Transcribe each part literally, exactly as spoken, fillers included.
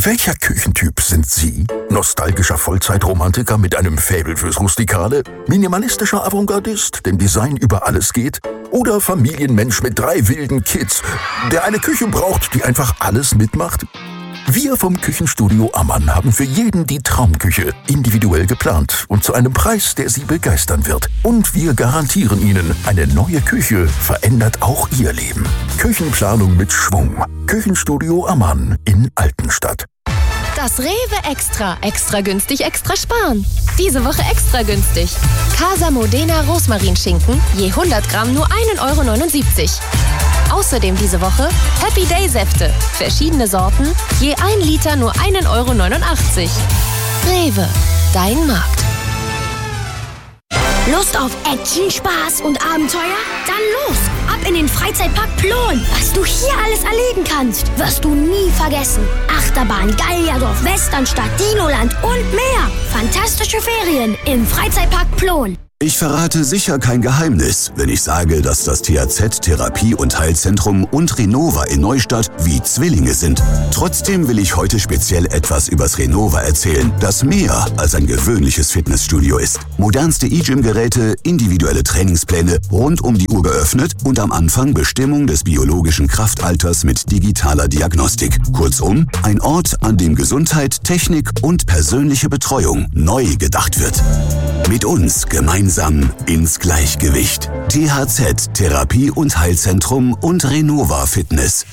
Welcher Küchentyp sind Sie? Nostalgischer Vollzeitromantiker mit einem Faible fürs Rustikale? Minimalistischer Avantgardist, dem Design über alles geht? Oder Familienmensch mit drei wilden Kids, der eine Küche braucht, die einfach alles mitmacht? Wir vom Küchenstudio Ammann haben für jeden die Traumküche individuell geplant und zu einem Preis, der Sie begeistern wird. Und wir garantieren Ihnen, eine neue Küche verändert auch Ihr Leben. Küchenplanung mit Schwung. Küchenstudio Ammann in Altenstadt. Das Rewe Extra. Extra günstig, extra sparen. Diese Woche extra günstig. Casa Modena Rosmarinschinken, je hundert Gramm nur ein Euro neunundsiebzig. Außerdem diese Woche Happy Day Säfte. Verschiedene Sorten, je ein Liter nur ein Euro neunundachtzig. Rewe, dein Markt. Lust auf Action, Spaß und Abenteuer? Dann los! Ab in den Freizeitpark Plon! Was du hier alles erleben kannst, wirst du nie vergessen. Achterbahn, Gallierdorf, Westernstadt, Dinoland und mehr. Fantastische Ferien im Freizeitpark Plon. Ich verrate sicher kein Geheimnis, wenn ich sage, dass das T H Z-Therapie- und Heilzentrum und Renova in Neustadt wie Zwillinge sind. Trotzdem will ich heute speziell etwas übers Renova erzählen, das mehr als ein gewöhnliches Fitnessstudio ist. Modernste E-Gym-Geräte, individuelle Trainingspläne, rund um die Uhr geöffnet und am Anfang Bestimmung des biologischen Kraftalters mit digitaler Diagnostik. Kurzum, ein Ort, an dem Gesundheit, Technik und persönliche Betreuung neu gedacht wird. Mit uns gemeinsam ins Gleichgewicht. T H Z, Therapie- und Heilzentrum und Renova Fitness.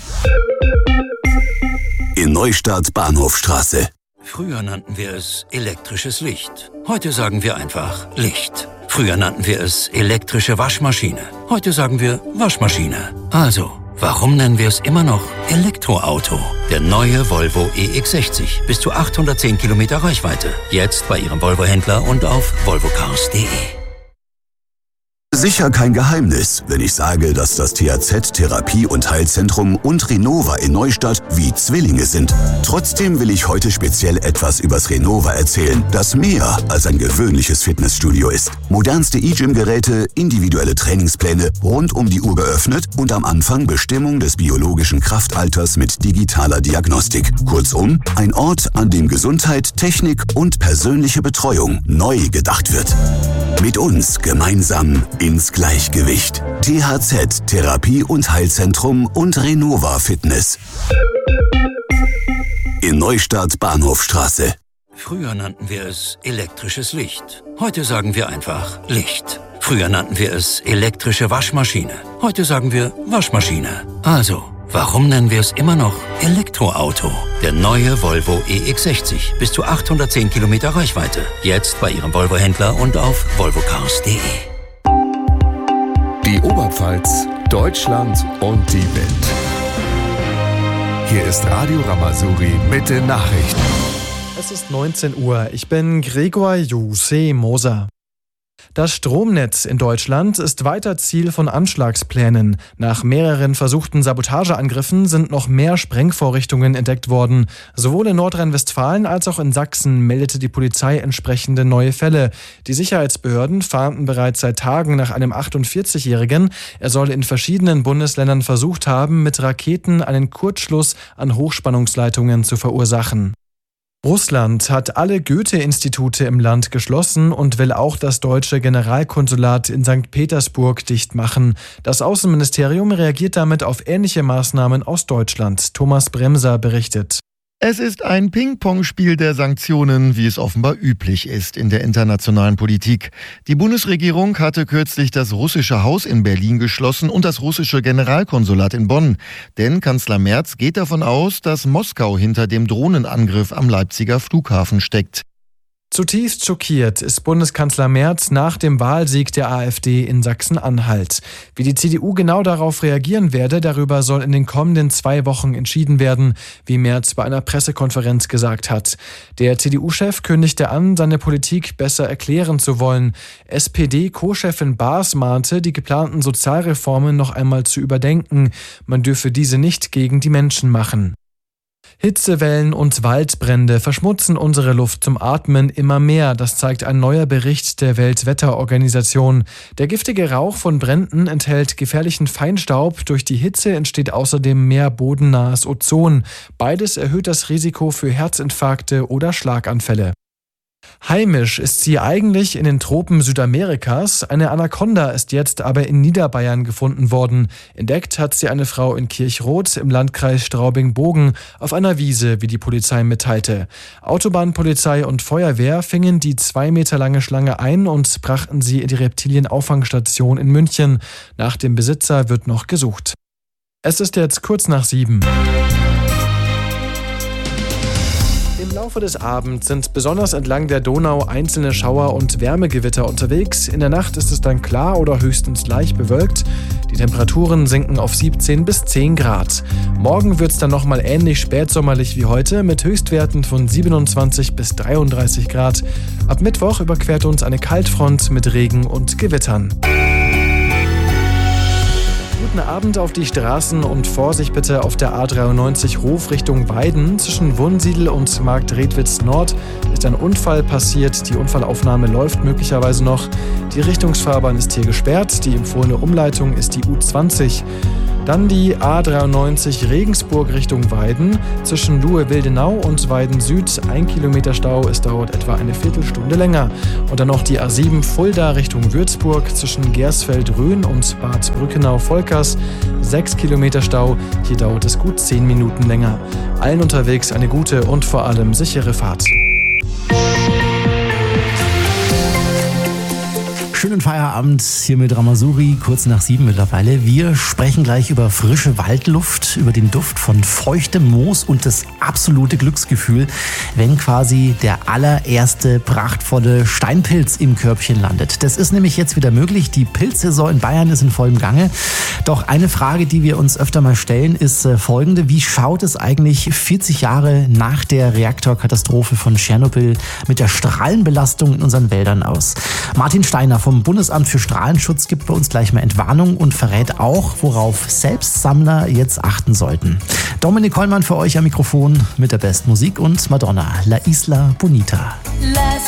In Neustadt Bahnhofstraße. Früher nannten wir es elektrisches Licht. Heute sagen wir einfach Licht. Früher nannten wir es elektrische Waschmaschine. Heute sagen wir Waschmaschine. Also, warum nennen wir es immer noch Elektroauto? Der neue Volvo E X sechzig. Bis zu achthundertzehn Kilometer Reichweite. Jetzt bei Ihrem Volvo-Händler und auf volvocars punkt de. Sicher kein Geheimnis, wenn ich sage, dass das T H Z-Therapie- und Heilzentrum und Renova in Neustadt wie Zwillinge sind. Trotzdem will ich heute speziell etwas übers Renova erzählen, das mehr als ein gewöhnliches Fitnessstudio ist. Modernste E-Gym-Geräte, individuelle Trainingspläne, rund um die Uhr geöffnet und am Anfang Bestimmung des biologischen Kraftalters mit digitaler Diagnostik. Kurzum, ein Ort, an dem Gesundheit, Technik und persönliche Betreuung neu gedacht wird. Mit uns gemeinsam ins Gleichgewicht. T H Z, Therapie- und Heilzentrum und Renova Fitness. In Neustadt Bahnhofstraße. Früher nannten wir es elektrisches Licht. Heute sagen wir einfach Licht. Früher nannten wir es elektrische Waschmaschine. Heute sagen wir Waschmaschine. Also, warum nennen wir es immer noch Elektroauto? Der neue Volvo E X sechzig. Bis zu achthundertzehn Kilometer Reichweite. Jetzt bei Ihrem Volvo-Händler und auf volvocars punkt de. Die Oberpfalz, Deutschland und die Welt. Hier ist Radio Ramazuri mit den Nachrichten. Es ist neunzehn Uhr. Ich bin Gregor Juse Moser. Das Stromnetz in Deutschland ist weiter Ziel von Anschlagsplänen. Nach mehreren versuchten Sabotageangriffen sind noch mehr Sprengvorrichtungen entdeckt worden. Sowohl in Nordrhein-Westfalen als auch in Sachsen meldete die Polizei entsprechende neue Fälle. Die Sicherheitsbehörden fahnden bereits seit Tagen nach einem achtundvierzigjährigen. Er soll in verschiedenen Bundesländern versucht haben, mit Raketen einen Kurzschluss an Hochspannungsleitungen zu verursachen. Russland hat alle Goethe-Institute im Land geschlossen und will auch das deutsche Generalkonsulat in Sankt Petersburg dicht machen. Das Außenministerium reagiert damit auf ähnliche Maßnahmen aus Deutschland. Thomas Bremser berichtet. Es ist ein Ping-Pong-Spiel der Sanktionen, wie es offenbar üblich ist in der internationalen Politik. Die Bundesregierung hatte kürzlich das russische Haus in Berlin geschlossen und das russische Generalkonsulat in Bonn. Denn Kanzler Merz geht davon aus, dass Moskau hinter dem Drohnenangriff am Leipziger Flughafen steckt. Zutiefst schockiert ist Bundeskanzler Merz nach dem Wahlsieg der AfD in Sachsen-Anhalt. Wie die C D U genau darauf reagieren werde, darüber soll in den kommenden zwei Wochen entschieden werden, wie Merz bei einer Pressekonferenz gesagt hat. Der C D U-Chef kündigte an, seine Politik besser erklären zu wollen. S P D-Co-Chefin Baas mahnte, die geplanten Sozialreformen noch einmal zu überdenken. Man dürfe diese nicht gegen die Menschen machen. Hitzewellen und Waldbrände verschmutzen unsere Luft zum Atmen immer mehr. Das zeigt ein neuer Bericht der Weltwetterorganisation. Der giftige Rauch von Bränden enthält gefährlichen Feinstaub. Durch die Hitze entsteht außerdem mehr bodennahes Ozon. Beides erhöht das Risiko für Herzinfarkte oder Schlaganfälle. Heimisch ist sie eigentlich in den Tropen Südamerikas. Eine Anaconda ist jetzt aber in Niederbayern gefunden worden. Entdeckt hat sie eine Frau in Kirchroth im Landkreis Straubing-Bogen auf einer Wiese, wie die Polizei mitteilte. Autobahnpolizei und Feuerwehr fingen die zwei Meter lange Schlange ein und brachten sie in die Reptilienauffangstation in München. Nach dem Besitzer wird noch gesucht. Es ist jetzt kurz nach sieben. Im Laufe des Abends sind besonders entlang der Donau einzelne Schauer und Wärmegewitter unterwegs. In der Nacht ist es dann klar oder höchstens leicht bewölkt. Die Temperaturen sinken auf siebzehn bis zehn Grad. Morgen wird es dann nochmal ähnlich spätsommerlich wie heute mit Höchstwerten von siebenundzwanzig bis dreiunddreißig Grad. Ab Mittwoch überquert uns eine Kaltfront mit Regen und Gewittern. Guten Abend auf die Straßen und Vorsicht bitte auf der A dreiundneunzig Hof Richtung Weiden. Zwischen Wunsiedel und Marktredwitz Nord ist ein Unfall passiert. Die Unfallaufnahme läuft möglicherweise noch. Die Richtungsfahrbahn ist hier gesperrt. Die empfohlene Umleitung ist die U zwanzig. Dann die A dreiundneunzig Regensburg Richtung Weiden. Zwischen Luhe-Wildenau und Weiden Süd ein Kilometer Stau. Es dauert etwa eine Viertelstunde länger. Und dann noch die A sieben Fulda Richtung Würzburg. Zwischen Gersfeld-Rhön und Bad Brückenau-Volkers sechs Kilometer Stau. Hier dauert es gut zehn Minuten länger. Allen unterwegs eine gute und vor allem sichere Fahrt. Schönen Feierabend hier mit Ramasuri, kurz nach sieben mittlerweile. Wir sprechen gleich über frische Waldluft, über den Duft von feuchtem Moos und das absolute Glücksgefühl, wenn quasi der allererste prachtvolle Steinpilz im Körbchen landet. Das ist nämlich jetzt wieder möglich. Die Pilzsaison in Bayern ist in vollem Gange. Doch eine Frage, die wir uns öfter mal stellen, ist folgende. Wie schaut es eigentlich vierzig Jahre nach der Reaktorkatastrophe von Tschernobyl mit der Strahlenbelastung in unseren Wäldern aus? Martin Steiner vom Bundesamt für Strahlenschutz gibt bei uns gleich mal Entwarnung und verrät auch, worauf Selbstsammler jetzt achten sollten. Dominik Hollmann für euch am Mikrofon mit der besten Musik und Madonna, La Isla Bonita. Last